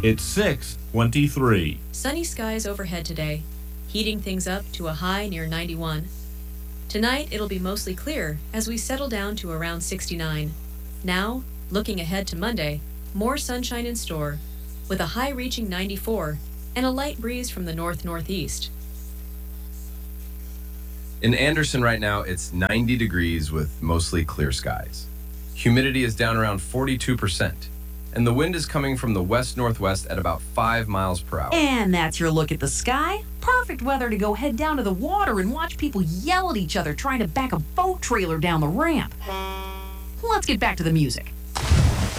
It's 6:23. Sunny skies overhead today, heating things up to a high near 91. Tonight, it'll be mostly clear as we settle down to around 69. Now, looking ahead to Monday, more sunshine in store, with a high reaching 94 and a light breeze from the north-northeast. In Anderson right now, it's 90 degrees with mostly clear skies. Humidity is down around 42%, and the wind is coming from the west-northwest at about 5 miles per hour. And that's your look at the sky. Perfect weather to go head down to the water and watch people yell at each other trying to back a boat trailer down the ramp. Let's get back to the music.